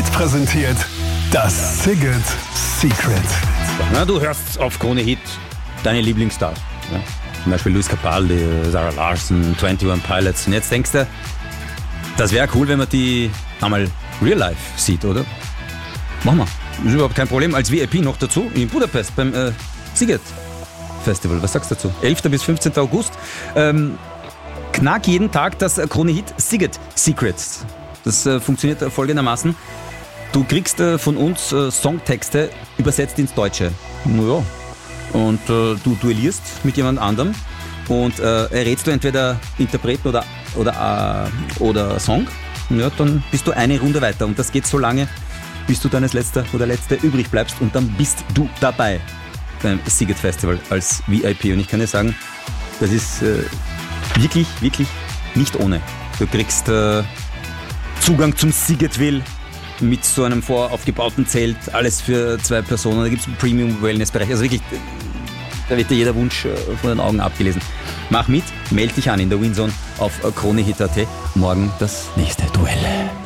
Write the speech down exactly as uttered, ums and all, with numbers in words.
Hit präsentiert das Szigет Secret. Na, du hörst auf Krone Hit deine Lieblingsstars. Ja? Zum Beispiel Luis Capaldi, Zara Larsson, einundzwanzig Pilots. Und jetzt denkst du, das wäre cool, wenn man die einmal real life sieht, oder? Machen wir. Ist überhaupt kein Problem. Als V I P noch dazu in Budapest beim äh, Sziget Festival. Was sagst du dazu? elften bis fünfzehnten August. Ähm, knack jeden Tag das Krone Hit Sziget Secret. Das äh, funktioniert äh, folgendermaßen. Du kriegst äh, von uns äh, Songtexte übersetzt ins Deutsche. Naja. Und äh, du duellierst mit jemand anderem und äh, errätst du entweder Interpreten oder, oder, äh, oder Song. Ja, dann bist du eine Runde weiter. Und das geht so lange, bis du dann als letzter oder letzte übrig bleibst. Und dann bist du dabei beim Sziget Festival als V I P. Und ich kann dir sagen, das ist äh, wirklich, wirklich nicht ohne. Du kriegst äh, Zugang zum Szigetville mit so einem voraufgebauten Zelt, alles für zwei Personen. Da gibt es einen Premium-Wellness-Bereich. Also wirklich, da wird dir jeder Wunsch von den Augen abgelesen. Mach mit, melde dich an in der Winzone auf kronehit punkt at. Morgen das nächste Duell.